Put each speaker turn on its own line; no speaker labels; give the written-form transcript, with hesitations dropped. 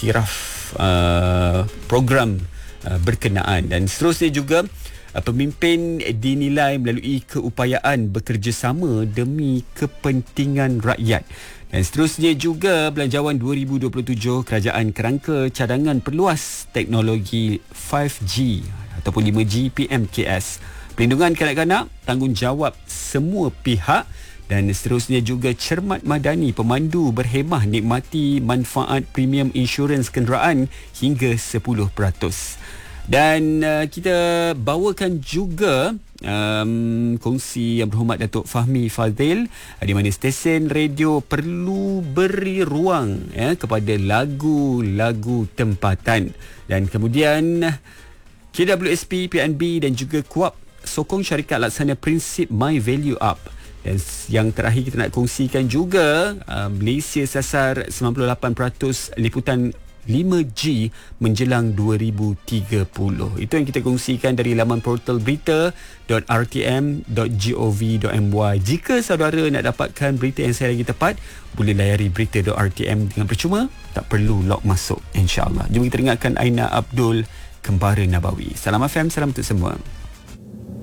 iktiraf program berkenaan. Dan seterusnya juga pemimpin dinilai melalui keupayaan bekerjasama demi kepentingan rakyat. Dan seterusnya juga Belanjawan 2027 kerajaan kerangka cadangan perluas teknologi 5G ataupun 5G PMKS, perlindungan kanak-kanak, tanggungjawab semua pihak. Dan seterusnya juga cermat madani pemandu berhemah nikmati manfaat premium insurans kenderaan hingga 10%. Dan kita bawakan juga kongsi Yang Berhormat Datuk Fahmi Fadzil, di mana stesen radio perlu beri ruang kepada lagu-lagu tempatan. Dan kemudian KWSP, PNB dan juga KUAP sokong syarikat laksana prinsip My Value Up. Dan yang terakhir kita nak kongsikan juga Malaysia sasar 98% liputan 5G menjelang 2030. Itu yang kita kongsikan dari laman portal berita.rtm.gov.my. Jika saudara nak dapatkan berita yang saya lagi tepat, boleh layari berita.rtm dengan percuma, tak perlu log masuk, insya-Allah. Jom kita dengarkan Aina Abdul, Kembara Nabawi. Salam FM, salam untuk semua.